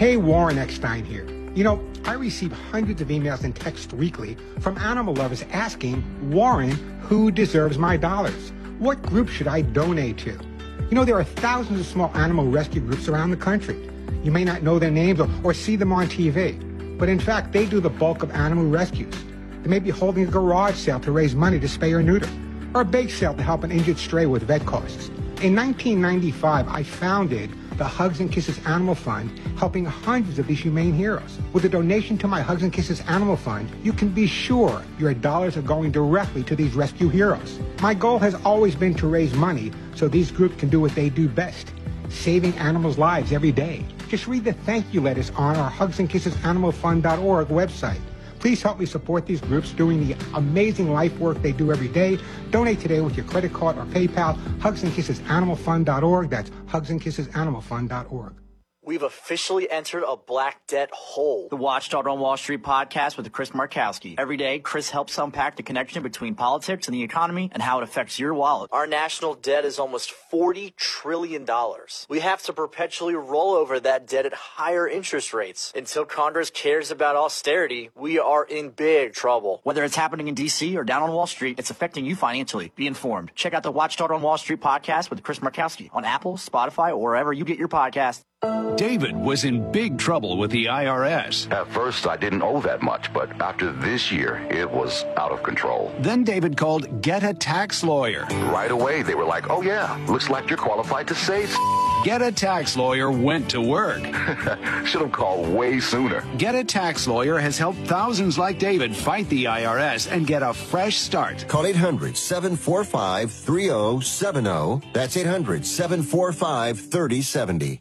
Hey, Warren Eckstein here. You know, I receive hundreds of emails and texts weekly from animal lovers asking, Warren, who deserves my dollars? What group should I donate to? You know, there are thousands of small animal rescue groups around the country. You may not know their names or see them on TV, but in fact, they do the bulk of animal rescues. They may be holding a garage sale to raise money to spay or neuter, or a bake sale to help an injured stray with vet costs. In 1995, I founded the Hugs and Kisses Animal Fund, helping hundreds of these humane heroes. With a donation to my Hugs and Kisses Animal Fund, you can be sure your dollars are going directly to these rescue heroes. My goal has always been to raise money so these groups can do what they do best, saving animals' lives every day. Just read the thank you letters on our HugsandKissesAnimalFund.org website. Please help me support these groups doing the amazing life work they do every day. Donate today with your credit card or PayPal. HugsandKissesAnimalFund.org. That's HugsandKissesAnimalFund.org. We've officially entered a black debt hole. The Watchdog on Wall Street podcast with Chris Markowski. Every day, Chris helps unpack the connection between politics and the economy and how it affects your wallet. Our national debt is almost $40 trillion. We have to perpetually roll over that debt at higher interest rates. Until Congress cares about austerity, we are in big trouble. Whether it's happening in D.C. or down on Wall Street, it's affecting you financially. Be informed. Check out the Watchdog on Wall Street podcast with Chris Markowski on Apple, Spotify, or wherever you get your podcast. David was in big trouble with the IRS. At first, I didn't owe that much, but after this year, it was out of control. Then David called Get a Tax Lawyer. Right away, they were like, oh yeah, looks like you're qualified to say Get a Tax Lawyer went to work. Should have called way sooner. Get a Tax Lawyer has helped thousands like David fight the IRS and get a fresh start. Call 800-745-3070. That's 800-745-3070.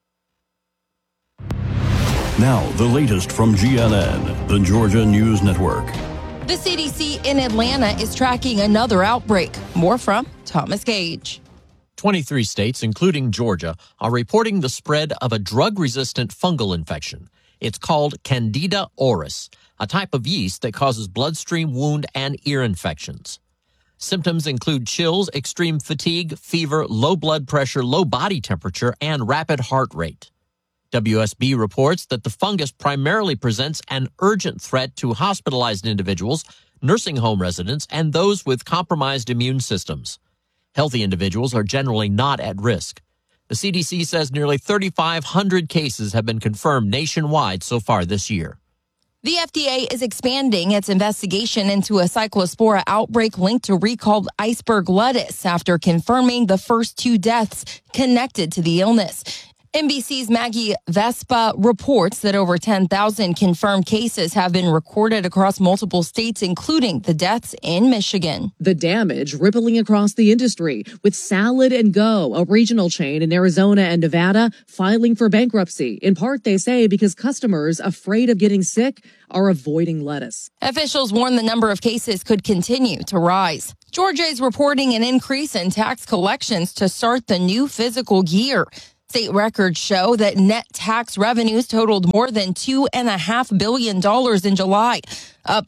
Now, the latest from GNN, the Georgia News Network. The CDC in Atlanta is tracking another outbreak. More from Thomas Gage. 23 states, including Georgia, are reporting the spread of a drug-resistant fungal infection. It's called Candida auris, a type of yeast that causes bloodstream wound and ear infections. Symptoms include chills, extreme fatigue, fever, low blood pressure, low body temperature, and rapid heart rate. WSB reports that the fungus primarily presents an urgent threat to hospitalized individuals, nursing home residents, and those with compromised immune systems. Healthy individuals are generally not at risk. The CDC says nearly 3,500 cases have been confirmed nationwide so far this year. The FDA is expanding its investigation into a cyclospora outbreak linked to recalled iceberg lettuce after confirming the first 2 deaths connected to the illness. NBC's Maggie Vespa reports that over 10,000 confirmed cases have been recorded across multiple states, including the deaths in Michigan. The damage rippling across the industry, with Salad and Go, a regional chain in Arizona and Nevada, filing for bankruptcy. In part, they say, because customers afraid of getting sick are avoiding lettuce. Officials warn the number of cases could continue to rise. Georgia is reporting an increase in tax collections to start the new fiscal year. State records show that net tax revenues totaled more than $2.5 billion in July, up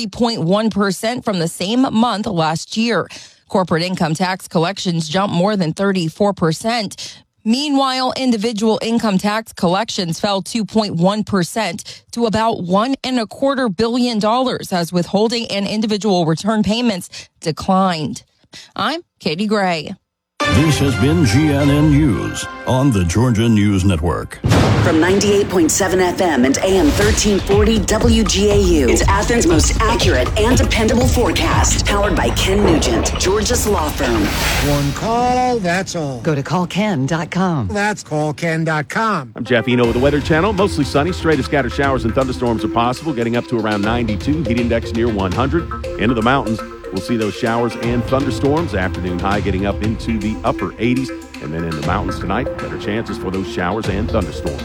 3.1% from the same month last year. Corporate income tax collections jumped more than 34%. Meanwhile, individual income tax collections fell 2.1% to about $1.25 billion as withholding and individual return payments declined. I'm Katie Gray. This has been GNN News on the Georgia News Network. From 98.7 FM and AM 1340 WGAU, it's Athens' most accurate and dependable forecast. Powered by Ken Nugent, Georgia's law firm. One call, that's all. Go to callken.com. That's callken.com. I'm Jeff Eno with the Weather Channel. Mostly sunny, stray to scattered showers and thunderstorms are possible, getting up to around 92, heat index near 100. Into the mountains, we'll see those showers and thunderstorms. Afternoon high getting up into the upper 80s. And then in the mountains tonight, better chances for those showers and thunderstorms.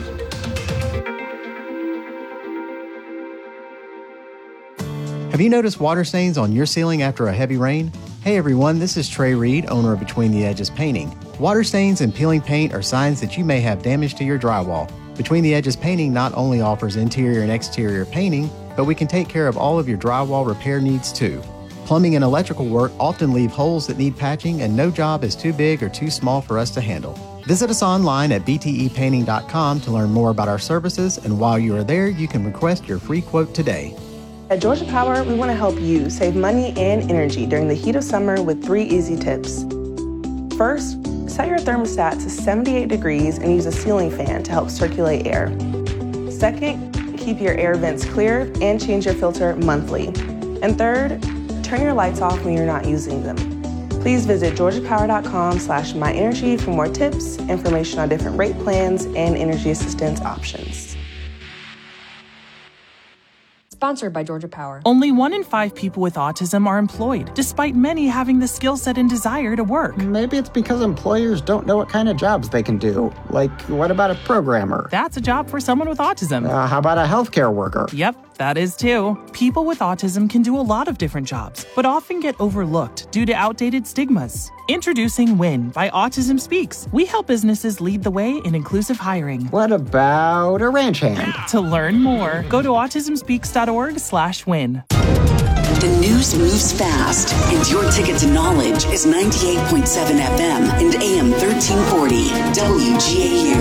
Have you noticed water stains on your ceiling after a heavy rain? Hey everyone, this is Trey Reed, owner of Between the Edges Painting. Water stains and peeling paint are signs that you may have damage to your drywall. Between the Edges Painting not only offers interior and exterior painting, but we can take care of all of your drywall repair needs too. Plumbing and electrical work often leave holes that need patching, and no job is too big or too small for us to handle. Visit us online at btepainting.com to learn more about our services, and while you are there, you can request your free quote today. At Georgia Power, we want to help you save money and energy during the heat of summer with 3 easy tips. First, set your thermostat to 78 degrees and use a ceiling fan to help circulate air. Second, keep your air vents clear and change your filter monthly. And third, turn your lights off when you're not using them. Please visit georgiapower.com/myenergy for more tips, information on different rate plans, and energy assistance options. Sponsored by Georgia Power. Only 1 in 5 people with autism are employed, despite many having the skill set and desire to work. Maybe it's because employers don't know what kind of jobs they can do. Like, what about a programmer? That's a job for someone with autism. How about a healthcare worker? Yep, that is too. People with autism can do a lot of different jobs, but often get overlooked due to outdated stigmas. Introducing WIN by Autism Speaks. We help businesses lead the way in inclusive hiring. What about a ranch hand? To learn more, go to autismspeaks.org/win. The news moves fast, and your ticket to knowledge is 98.7 FM and AM 1340 WGAU.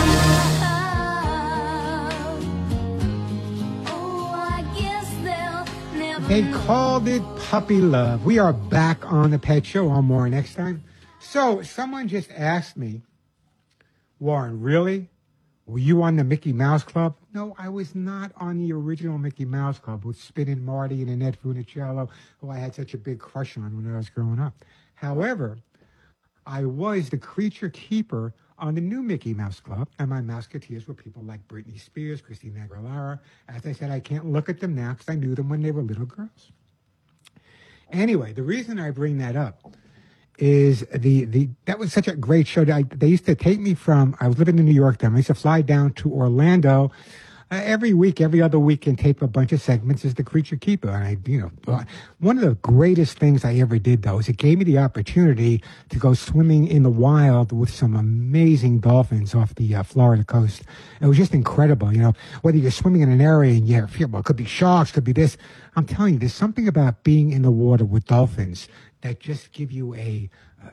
They called it puppy love. We are back on the Pet Show. On more next time. So someone just asked me, Warren, really? Were you on the Mickey Mouse Club? No, I was not on the original Mickey Mouse Club with Spin and Marty and Annette Funicello, who I had such a big crush on when I was growing up. However, I was the creature keeper on the new Mickey Mouse Club, and my Mouseketeers were people like Britney Spears, Christina Aguilera. As I said, I can't look at them now because I knew them when they were little girls. Anyway, the reason I bring that up is that was such a great show. They used to take me from, I was living in New York then, I used to fly down to Orlando every week, every other week, and tape a bunch of segments as the creature keeper. And one of the greatest things I ever did, though, is it gave me the opportunity to go swimming in the wild with some amazing dolphins off the Florida coast. It was just incredible, whether you're swimming in an area and you feel, well, it could be sharks, could be this. I'm telling you, there's something about being in the water with dolphins that just give you a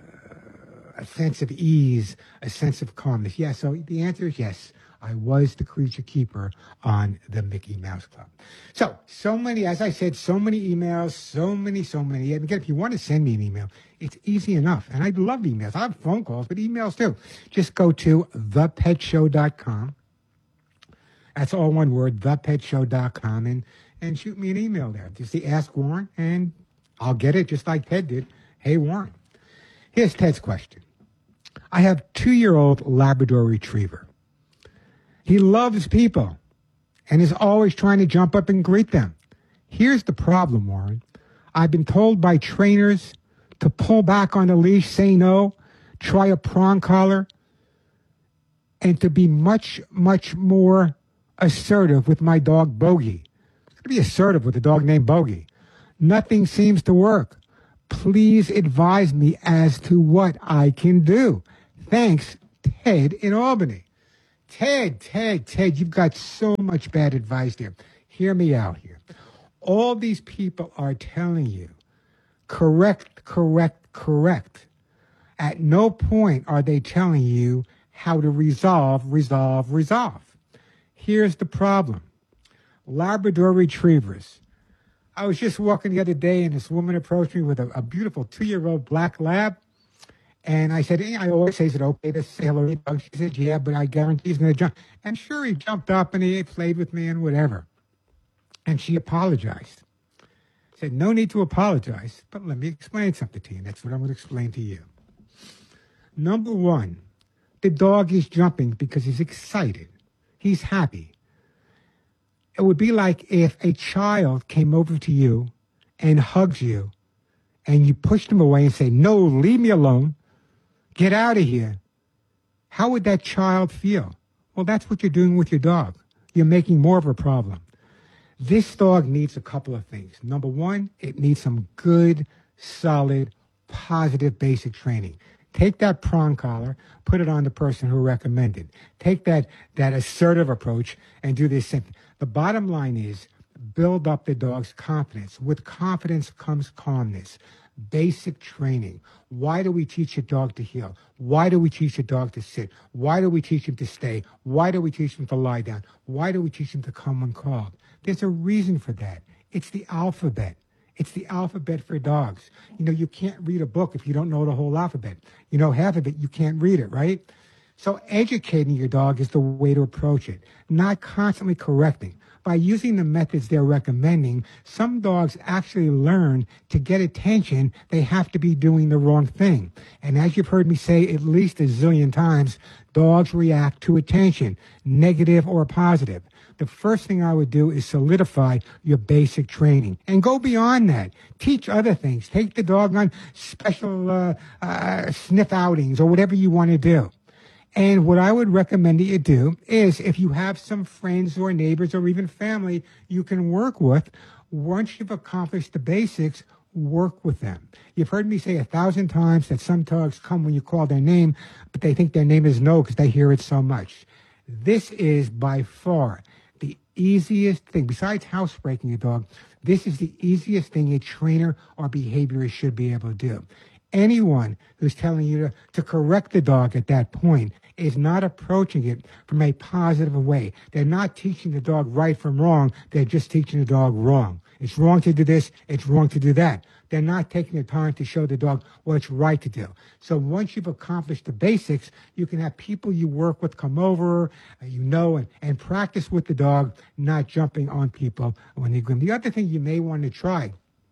sense of ease, a sense of calmness. Yeah, so the answer is yes. I was the creature keeper on the Mickey Mouse Club. So many, as I said, so many emails, so many. And again, if you want to send me an email, it's easy enough. And I love emails. I have phone calls, but emails too. Just go to thepetshow.com. That's all one word, thepetshow.com, and shoot me an email there. Just the Ask Warren, and I'll get it just like Ted did. Hey, Warren. Here's Ted's question. I have 2-year-old Labrador Retriever. He loves people and is always trying to jump up and greet them. Here's the problem, Warren. I've been told by trainers to pull back on the leash, say no, try a prong collar, and to be much, much more assertive with my dog, Bogey. I'm going to be assertive with a dog named Bogey. Nothing seems to work. Please advise me as to what I can do. Thanks, Ted in Albany. Ted, you've got so much bad advice there. Hear me out here. All these people are telling you, correct. At no point are they telling you how to resolve. Here's the problem. Labrador Retrievers. I was just walking the other day, and this woman approached me with a beautiful 2-year-old black lab. And I said, I always say, is it okay to say hello to dog? She said, yeah, but I guarantee he's going to jump. And sure, he jumped up and he played with me and whatever. And she apologized. Said, no need to apologize, but let me explain something to you. And that's what I'm going to explain to you. Number one, the dog is jumping because he's excited. He's happy. It would be like if a child came over to you and hugs you and you pushed him away and say, no, leave me alone. Get out of here. How would that child feel? Well, that's what you're doing with your dog. You're making more of a problem. This dog needs a couple of things. Number one, it needs some good, solid, positive basic training. Take that prong collar, put it on the person who recommended. Take that assertive approach and do this. The bottom line is build up the dog's confidence. With confidence comes calmness. basic training. Why do we teach a dog to heel? Why do we teach a dog to sit? Why do we teach him to stay? Why do we teach him to lie down? Why do we teach him to come when called? There's a reason for that. It's the alphabet. It's the alphabet for dogs. You know, you can't read a book if you don't know the whole alphabet. You know half of it, you can't read it, right? So educating your dog is the way to approach it, not constantly correcting. By using the methods they're recommending, some dogs actually learn to get attention, they have to be doing the wrong thing. And as you've heard me say at least a zillion times, dogs react to attention, negative or positive. The first thing I would do is solidify your basic training and go beyond that. Teach other things. Take the dog on special sniff outings or whatever you want to do. And what I would recommend that you do is if you have some friends or neighbors or even family you can work with, once you've accomplished the basics, work with them. You've heard me say 1,000 times that some dogs come when you call their name, but they think their name is no because they hear it so much. This is by far the easiest thing. Besides housebreaking a dog, this is the easiest thing a trainer or behaviorist should be able to do. Anyone who's telling you to correct the dog at that point is not approaching it from a positive way. They're not teaching the dog right from wrong. They're just teaching the dog wrong. It's wrong to do this. It's wrong to do that. They're not taking the time to show the dog what it's right to do. So once you've accomplished the basics, you can have people you work with come over, and practice with the dog, not jumping on people when they groom. The other thing you may want to try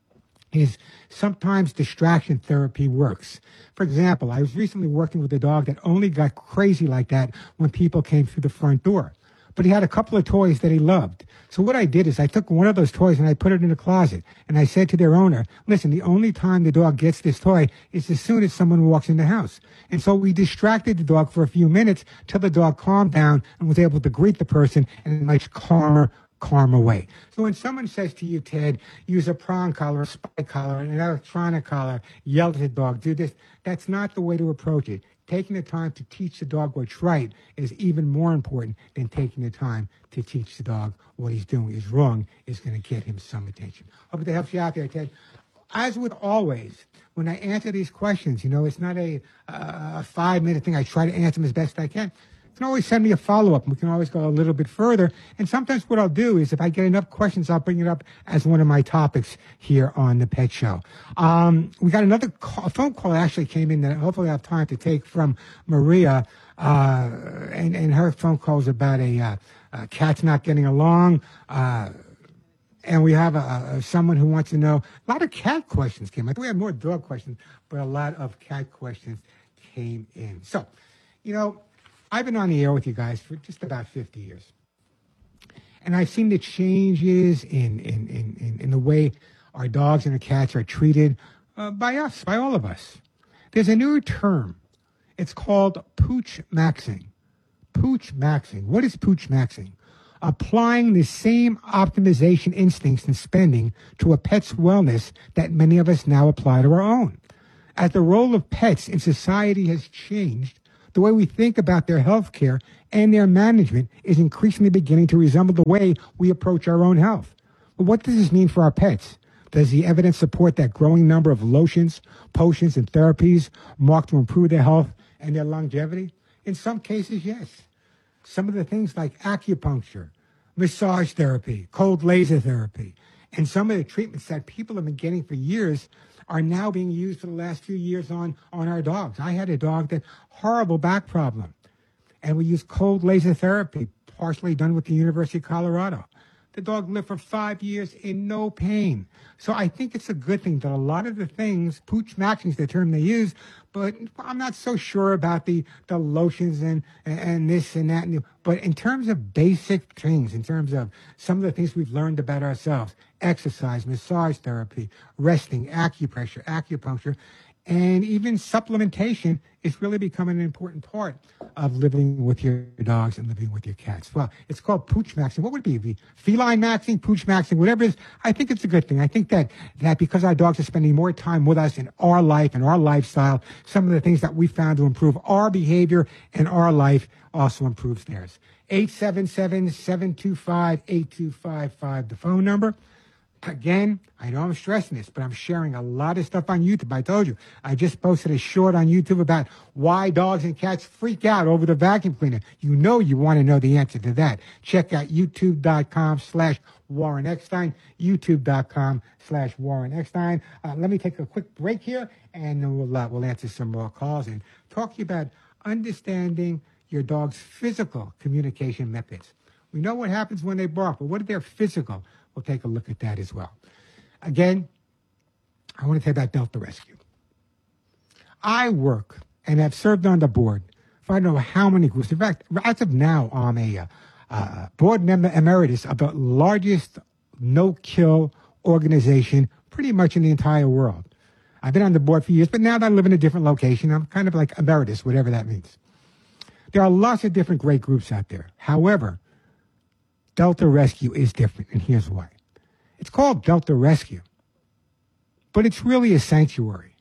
is sometimes distraction therapy works. For example, I was recently working with a dog that only got crazy like that when people came through the front door. But he had a couple of toys that he loved. So what I did is I took one of those toys and I put it in the closet. And I said to their owner, listen, the only time the dog gets this toy is as soon as someone walks in the house. And so we distracted the dog for a few minutes till the dog calmed down and was able to greet the person in a much calmer way. So when someone says to you, Ted, use a prong collar, a spike collar, an electronic collar, yell at the dog, do this, that's not the way to approach it. Taking the time to teach the dog what's right is even more important than taking the time to teach the dog what he's doing is wrong is going to get him some attention. Hope that helps you out there, Ted. As with always, when I answer these questions, it's not a 5-minute thing. I try to answer them as best I can. You can always send me a follow-up. We can always go a little bit further. And sometimes what I'll do is if I get enough questions, I'll bring it up as one of my topics here on the Pet Show. We got another phone call that actually came in that hopefully I have time to take from Maria. And her phone call is about a cat's not getting along. And we have someone who wants to know, a lot of cat questions came in. I think we have more dog questions, but a lot of cat questions came in. So, I've been on the air with you guys for just about 50 years. And I've seen the changes in the way our dogs and our cats are treated by us, by all of us. There's a new term. It's called pooch maxing. Pooch maxing. What is pooch maxing? Applying the same optimization instincts and spending to a pet's wellness that many of us now apply to our own. As the role of pets in society has changed, the way we think about their health care and their management is increasingly beginning to resemble the way we approach our own health. But what does this mean for our pets? Does the evidence support that growing number of lotions, potions, and therapies marked to improve their health and their longevity? In some cases, yes. Some of the things like acupuncture, massage therapy, cold laser therapy, and some of the treatments that people have been getting for years are now being used for the last few years on our dogs. I had a dog that horrible back problem, and we used cold laser therapy, partially done with the University of Colorado. The dog lived for 5 years in no pain. So I think it's a good thing that a lot of the things, pooch maxing is the term they use, but I'm not so sure about the lotions and this and that. But in terms of basic things, in terms of some of the things we've learned about ourselves, exercise, massage therapy, resting, acupuncture, and even supplementation is really becoming an important part of living with your dogs and living with your cats. Well, it's called pooch maxing. What would it be? Feline maxing, pooch maxing, whatever it is. I think it's a good thing. I think that because our dogs are spending more time with us in our life and our lifestyle, some of the things that we found to improve our behavior and our life also improves theirs. 877-725-8255, the phone number. Again, I know I'm stressing this, but I'm sharing a lot of stuff on YouTube. I told you, I just posted a short on YouTube about why dogs and cats freak out over the vacuum cleaner. You know you want to know the answer to that. Check out youtube.com/Warren Eckstein, youtube.com/Warren Eckstein. Let me take a quick break here, and then we'll answer some more calls and talk to you about understanding your dog's physical communication methods. We know what happens when they bark, but what are their physical? We'll take a look at that as well. Again, I want to tell you about Delta Rescue. I work and have served on the board for I don't know how many groups. In fact, as of now, I'm a board member emeritus of the largest no-kill organization pretty much in the entire world. I've been on the board for years, but now that I live in a different location, I'm kind of like emeritus, whatever that means. There are lots of different great groups out there. However, Delta Rescue is different, and here's why. It's called Delta Rescue, but it's really a sanctuary.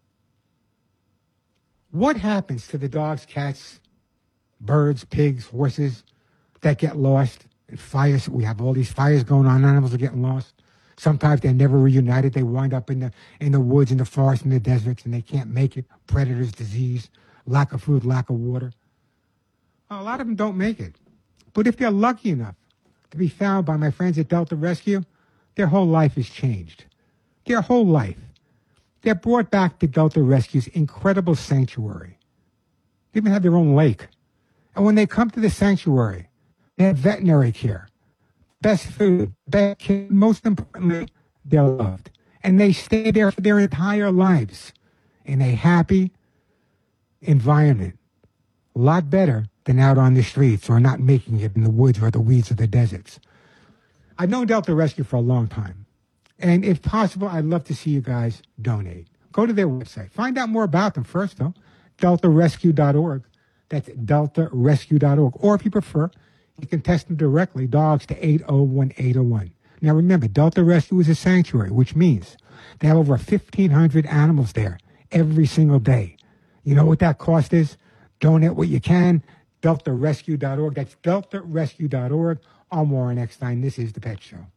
What happens to the dogs, cats, birds, pigs, horses that get lost in fires? We have all these fires going on, animals are getting lost. Sometimes they're never reunited. They wind up in the woods, in the forest, in the deserts, and they can't make it. Predators, disease, lack of food, lack of water. A lot of them don't make it. But if they're lucky enough to be found by my friends at Delta Rescue, their whole life is changed. Their whole life. They're brought back to Delta Rescue's incredible sanctuary. They even have their own lake. And when they come to the sanctuary, they have veterinary care, best food, best care, most importantly, they're loved. And they stay there for their entire lives in a happy environment. A lot better than out on the streets or not making it in the woods or the weeds of the deserts. I've known Delta Rescue for a long time. And if possible, I'd love to see you guys donate. Go to their website. Find out more about them first, though. DeltaRescue.org. That's DeltaRescue.org. Or if you prefer, you can text them directly, dogs, to 801-801. Now remember, Delta Rescue is a sanctuary, which means they have over 1,500 animals there every single day. You know what that cost is? Donate what you can. DeltaRescue.org. That's DeltaRescue.org. I'm Warren Eckstein. This is The Pet Show.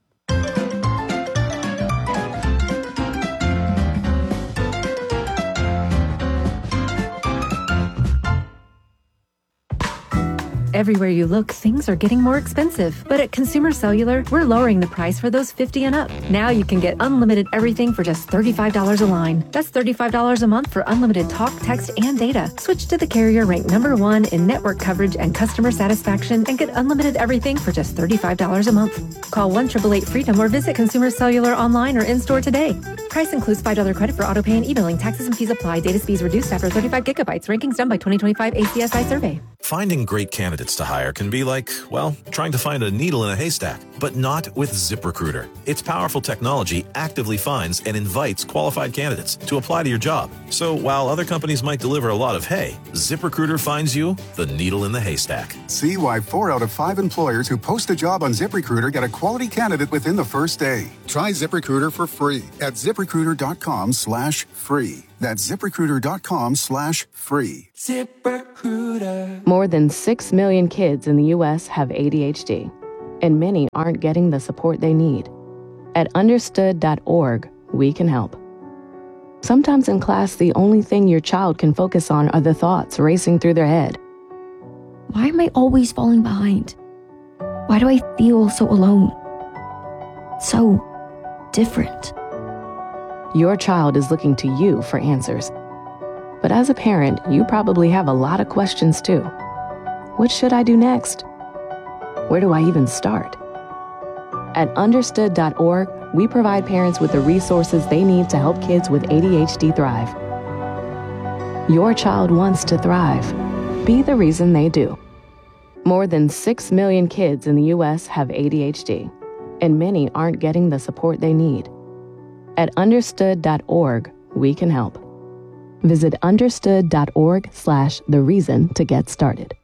Everywhere you look, things are getting more expensive. But at Consumer Cellular, we're lowering the price for those 50 and up. Now you can get unlimited everything for just $35 a line. That's $35 a month for unlimited talk, text, and data. Switch to the carrier ranked #1 in network coverage and customer satisfaction and get unlimited everything for just $35 a month. Call 1-888-FREEDOM or visit Consumer Cellular online or in-store today. Price includes $5 credit for auto pay and e-billing. Taxes and fees apply. Data speeds reduced after 35 gigabytes. Rankings done by 2025 ACSI survey. Finding great candidates to hire can be like, well, trying to find a needle in a haystack, but not with ZipRecruiter. Its powerful technology actively finds and invites qualified candidates to apply to your job. So while other companies might deliver a lot of hay, ZipRecruiter finds you the needle in the haystack. See why 4 out of 5 employers who post a job on ZipRecruiter get a quality candidate within the first day. Try ZipRecruiter for free at ZipRecruiter.com/free. That's ZipRecruiter.com/free. ZipRecruiter. More than 6 million kids in the U.S. have ADHD, and many aren't getting the support they need. At Understood.org, we can help. Sometimes in class, the only thing your child can focus on are the thoughts racing through their head. Why am I always falling behind? Why do I feel so alone? So different. Your child is looking to you for answers. But as a parent, you probably have a lot of questions too. What should I do next? Where do I even start? At Understood.org, we provide parents with the resources they need to help kids with ADHD thrive. Your child wants to thrive. Be the reason they do. More than 6 million kids in the U.S. have ADHD, and many aren't getting the support they need. At Understood.org, we can help. Visit Understood.org/the reason to get started.